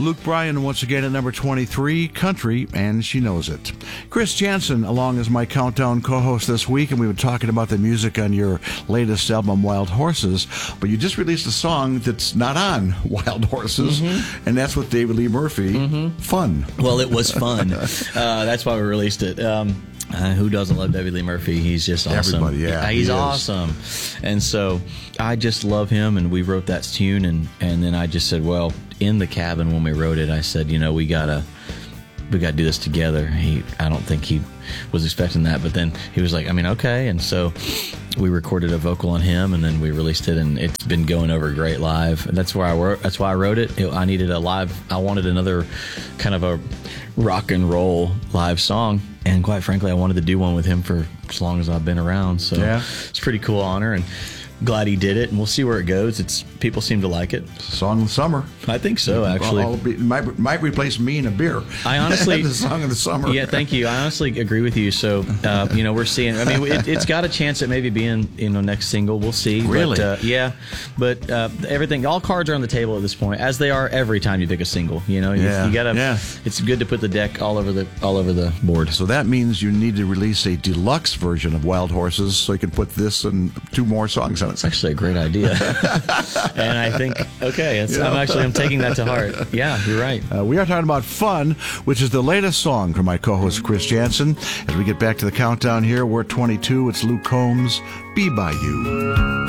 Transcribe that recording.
Luke Bryan once again at number 23, Country, and She Knows It. Chris Janson along as my Countdown co-host this week, and we were talking about the music on your latest album, Wild Horses, but you just released a song that's not on Wild Horses, and that's with David Lee Murphy, Fun. Well, it was fun. That's why we released it. Who doesn't love David Lee Murphy? He's just awesome. Everybody, yeah. He's awesome. And so I just love him, and we wrote that tune, and then I just said, well, in the cabin when we wrote it, I said, we gotta do this together. I don't think he was expecting that, but then he was like, okay. And so we recorded a vocal on him, and then we released it, and it's been going over great live. And that's why I wrote it. I needed a live. I wanted another kind of a rock and roll live song, and quite frankly, I wanted to do one with him for as long as I've been around. So it's a pretty cool honor, and glad he did it, and we'll see where it goes. People seem to like it. Song of the summer. I think so, actually. Might replace Me and a Beer. I honestly... the song of the summer. Yeah, thank you. I honestly agree with you. So, we're seeing... it's got a chance at maybe being, next single. We'll see. Really? But everything... All cards are on the table at this point, as they are every time you pick a single. You gotta... Yeah. It's good to put the deck all over the board. So that means you need to release a deluxe version of Wild Horses so you can put this and 2 more songs on it. It's actually a great idea. And I think, I'm taking that to heart. Yeah, you're right. We are talking about Fun, which is the latest song from my co-host Chris Janson. As we get back to the countdown here, we're at 22. It's Luke Combs, Be By You.